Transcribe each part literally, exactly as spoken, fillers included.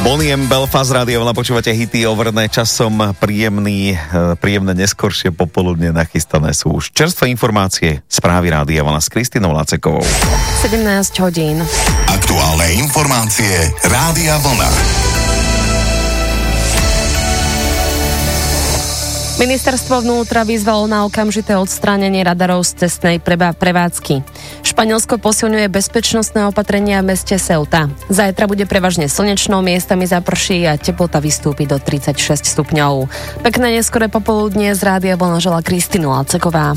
Bonnie M. Belfast Rádio, počúvate hity overné časom, príjemný, príjemné neskoršie popoludne nachystané sú už čerstvé informácie, správy Rádia Vlna s Kristinou Lacekovou. sedemnásť hodín. Aktuálne informácie Rádia Vlna. Ministerstvo vnútra vyzvalo na okamžité odstránenie radarov z cestnej preba- prevádzky. Španielsko posilňuje bezpečnostné opatrenia v meste Ceuta. Zajtra bude prevažne slnečno, miestami zaprší a teplota vystúpi do tridsaťšesť stupňov. Pekné neskoré popoludnie z Rádia Vlna žela Kristina Laceková.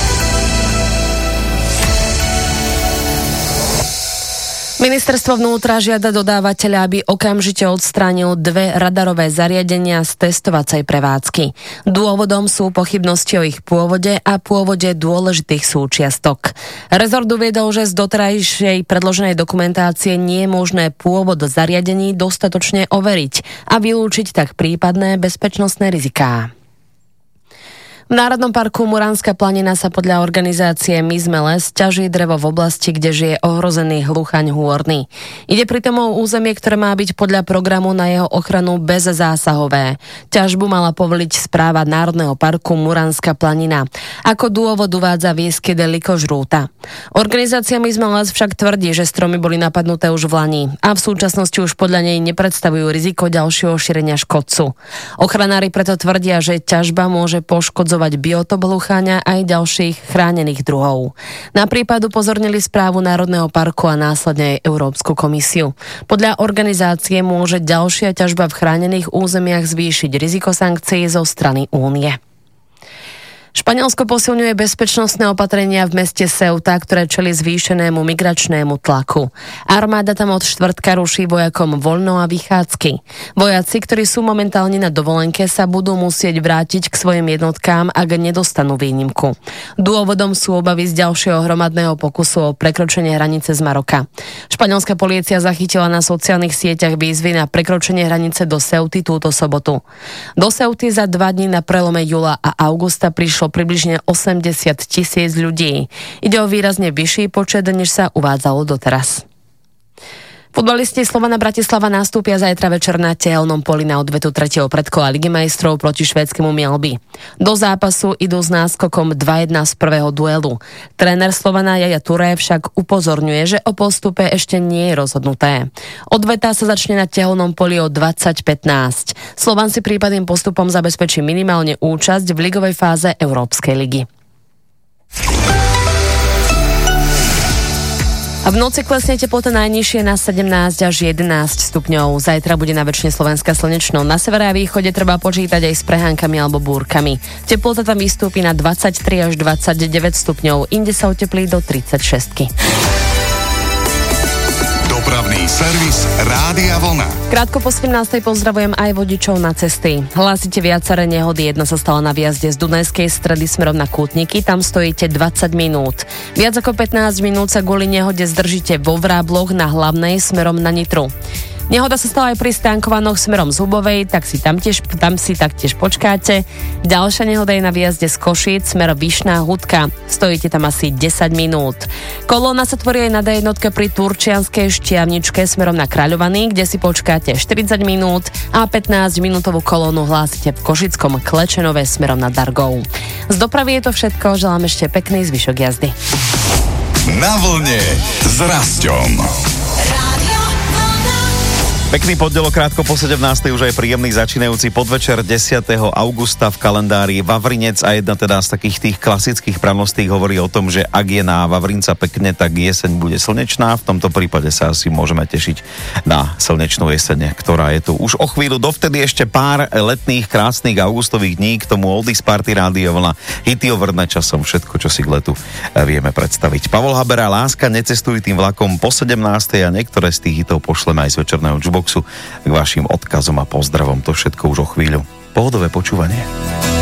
Ministerstvo vnútra žiada dodávateľa, aby okamžite odstránil dve radarové zariadenia z testovacej prevádzky. Dôvodom sú pochybnosti o ich pôvode a pôvode dôležitých súčiastok. Rezort uviedol, že z doterajšej predloženej dokumentácie nie je možné pôvod zariadení dostatočne overiť a vylúčiť tak prípadné bezpečnostné riziká. V Národnom parku Muránska planina sa podľa organizácie My sme les ťaží drevo v oblasti, kde žije ohrozený hluchaň hôrny. Ide pritom o územie, ktoré má byť podľa programu na jeho ochranu bezzásahové. Ťažbu mala povoliť správa Národného parku Muránska planina. Ako dôvod uvádza výskyt likožrúta. Organizácia My sme les však tvrdí, že stromy boli napadnuté už v lani a v súčasnosti už podľa nej nepredstavujú riziko ďalšieho šírenia škodcu. Ochranári preto tvrdia, že ťažba môže poškodzovať biotop hlucháňa aj ďalších chránených druhov. Na prípad upozornili správu Národného parku a následne aj Európsku komisiu. Podľa organizácie môže ďalšia ťažba v chránených územiach zvýšiť riziko sankcií zo strany Únie. Španielsko posilňuje bezpečnostné opatrenia v meste Ceuta, ktoré čeli zvýšenému migračnému tlaku. Armáda tam od štvrtka ruší vojakom voľno a vychádzky. Vojaci, ktorí sú momentálne na dovolenke, sa budú musieť vrátiť k svojim jednotkám, ak nedostanú výnimku. Dôvodom sú obavy z ďalšieho hromadného pokusu o prekročenie hranice z Maroka. Španielská polícia zachytila na sociálnych sieťach výzvy na prekročenie hranice do Ceuty túto sobotu. Do Ceuty za dva dni na prelome júla a augusta prišlo približne osemdesiat tisíc ľudí. Ide o výrazne vyšší počet, než sa uvádzalo doteraz. Futbalisti Slovana Bratislava nastúpia zajtra večer na tehelnom poli na odvetu tretieho predkola Ligy majstrov proti švédskému Mjällby. Do zápasu idú s náskokom dva jedna z prvého duelu. Tréner Slovana Jaja Ture však upozorňuje, že o postupe ešte nie je rozhodnuté. Odveta sa začne na tehelnom poli o dvadsať pätnásť. Slovan si prípadným postupom zabezpečí minimálne účasť v ligovej fáze Európskej ligy. A v noci klesne teplota najnižšie na sedemnásť až jedenásť stupňov. Zajtra bude na väčšine Slovenska slnečno. Na severe a východe treba počítať aj s prehánkami alebo búrkami. Teplota tam vystúpi na dvadsaťtri až dvadsaťdeväť stupňov. Inde sa oteplí do tridsaťšesť. Dopravný servis Rádia Vlna. Krátko po sedemnástej pozdravujem aj vodičov na cesty. Hlásite viaceré nehody, jedna sa stala na výjazde z Dunajskej Stredy smerom na Kútniky, tam stojíte dvadsať minút. Viac ako pätnásť minút sa kvôli nehode zdržíte vo Vrábloch na Hlavnej smerom na Nitru. Nehoda sa stala aj pri Stánkovanoch smerom z Hubovej, tak si tam, tiež, tam si taktiež počkáte. Ďalšia nehoda je na výjazde z Košíc, smer Vyšná Hudka. Stojíte tam asi desať minút. Kolóna sa tvorí aj na dé jednotke pri Turčianskej Štiavničke smerom na Kráľovany, kde si počkáte štyridsať minút a pätnásťminútovú kolónu hlásite v Košickom Klečenove smerom na Dargov. Z dopravy je to všetko, želám ešte pekný zvyšok jazdy. Na vlne s Rasťom. Pekný pondelok, krátko po sedemnástej, už aj príjemný začínajúci podvečer desiateho augusta v kalendári Vavrinec a jedna teda z takých tých klasických praností hovorí o tom, že ak je na Vavrinca pekne, tak jeseň bude slnečná. V tomto prípade sa asi môžeme tešiť na slnečnú jeseň, ktorá je tu už o chvíľu. Dovtedy ešte pár letných krásnych augustových dní, k tomu Oldies Party Rádio Vlna, hity overné časom, všetko, čo si k letu vieme predstaviť. Pavol Habera, Láska, necestuj tým vlakom po sedemnástej a niektoré z tých hitov pošleme aj z večerného jukeboxu k vašim odkazom a pozdravom. To všetko už o chvíľu. Pohodové počúvanie.